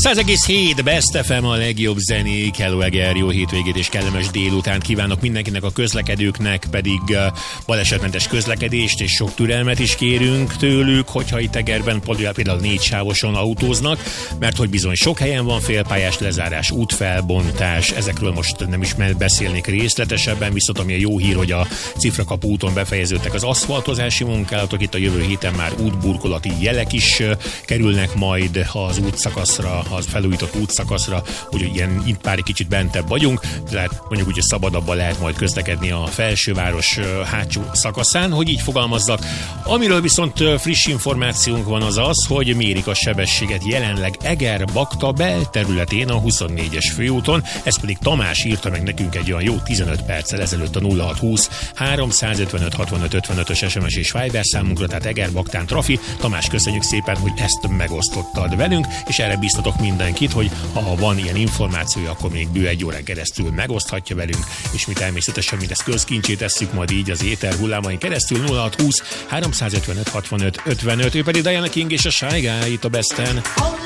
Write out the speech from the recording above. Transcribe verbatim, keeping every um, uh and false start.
száz egész hét Best ef em, a legjobb zenék. Hello Eger, jó hétvégét és kellemes délután kívánok mindenkinek, a közlekedőknek pedig balesetmentes közlekedést és sok türelmet is kérünk tőlük, hogyha itt Egerben például négy sávoson autóznak, mert hogy bizony sok helyen van félpályás lezárás, útfelbontás, ezekről most nem is beszélnék részletesebben, viszont ami a jó hír, hogy a Cifrakapu úton befejeződtek az aszfaltozási munkálatok, itt a jövő héten már útburkolati jelek is kerülnek majd az útszakaszra, az felújított útszakaszra, úgyhogy ilyen itt pár egy kicsit bentebb vagyunk, tehát mondjuk úgy, hogy szabadabban lehet majd közlekedni a felsőváros hátsó szakaszán, hogy így fogalmazzak. Amiről viszont friss információnk van, az az, hogy mérik a sebességet jelenleg Eger-Bakta belterületén a huszonnégyes főúton, ezt pedig Tamás írta meg nekünk egy olyan jó tizenöt perccel ezelőtt a nulla hat húsz háromszázötvenöt hatvanöt ötvenötös es em es és Viber számunkra, tehát Eger-Baktán trafi. Tamás, köszönjük szépen, hogy ezt megosztottad velünk, és erre biztatok mindenkit, hogy ha van ilyen információja, akkor még bő egy órán keresztül megoszthatja velünk, és mi természetesen mindezt közkincsé tesszük majd így az éter hullámain keresztül. Nulla hat húsz háromszázötvenöt hatvanöt ötvenöt, ő pedig Diana King és a Shy Guy itt a Besten.